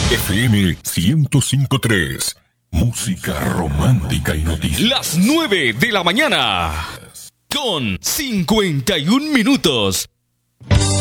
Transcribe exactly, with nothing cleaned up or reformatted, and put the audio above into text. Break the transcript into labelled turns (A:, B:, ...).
A: F M ciento cinco punto tres. Música romántica y noticias.
B: Las nueve de la mañana. Con cincuenta y un minutos.